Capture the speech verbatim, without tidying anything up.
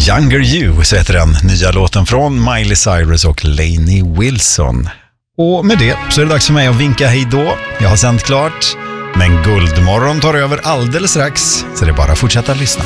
Younger You, så heter den nya låten från Miley Cyrus och Lainey Wilson. Och med det så är det dags för mig att vinka hej då. Jag har sänt klart, men Guldmorgon tar över alldeles strax, så det är bara att fortsätta lyssna.